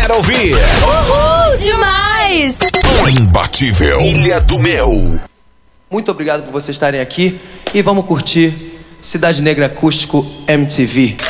quer ouvir. Uhul, demais! Imbatível. Ilha do Mel. Muito obrigado por vocês estarem aqui e vamos curtir Cidade Negra Acústico MTV.